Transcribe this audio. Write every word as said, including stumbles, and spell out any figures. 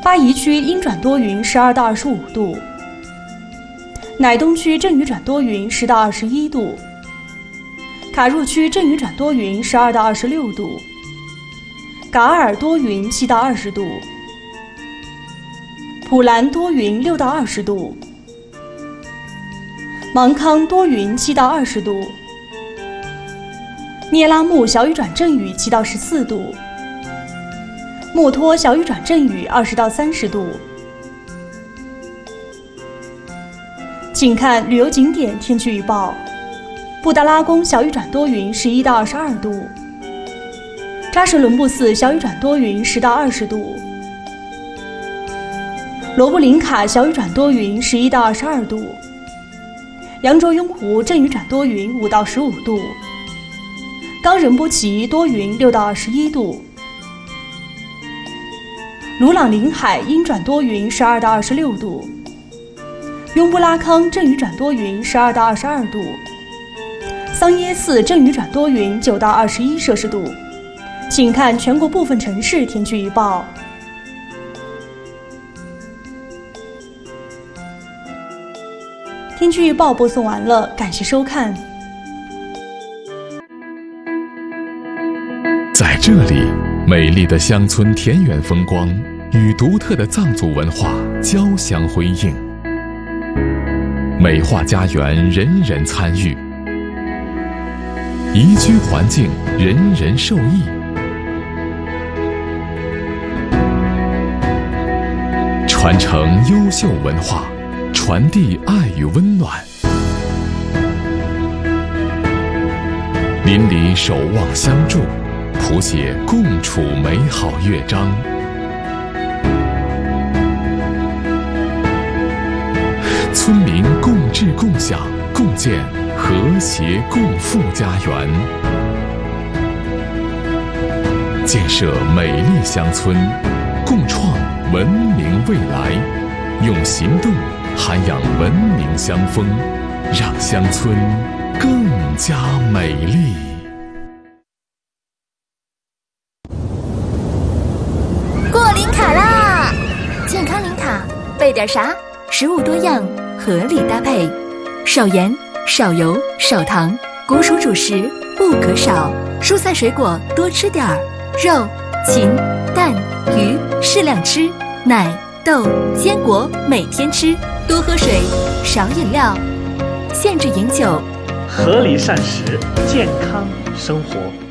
巴宜区阴转多云十二到二十五度，乃东区阵雨转多云十到二十一度，卡入区阵雨转多云十二到二十六度，噶尔多云七到二十度，普兰多云六到二十度，芒康多云七到二十度，聂拉木小雨转阵雨七到十四度，墨脱小雨转阵雨二十到三十度。请看旅游景点天气预报：布达拉宫小雨转多云十一到二十二度，扎什伦布寺小雨转多云十到二十度，罗布林卡小雨转多云十一到二十二度，扬州雍湖阵雨转多云五到十五度，冈仁波齐多云六到二十一度，鲁朗临海阴转多云十二到二十六度，雍布拉康阵雨转多云十二到二十二度，桑耶寺阵雨转多云九到二十一摄氏度。请看全国部分城市天气预报。天气预报播送完了，感谢收看。 在这里，美丽的乡村田园风光与独特的藏族文化交相辉映，美化家园，人人参与，宜居环境，人人受益。传承优秀文化，传递爱与温暖。邻里守望相助，谱写共处美好乐章。村民共治共享，共建和谐共富家园，建设美丽乡村，共创文明未来。用行动涵养文明乡风，让乡村更加美丽。 过零卡啦！健康零卡，备点啥？食物多样，合理搭配，少盐、少油、少糖，谷薯主食不可少，蔬菜水果多吃点儿，肉、禽、蛋、鱼适量吃，奶、豆、坚果每天吃，多喝水，少饮料，限制饮酒， 合理膳食，健康生活。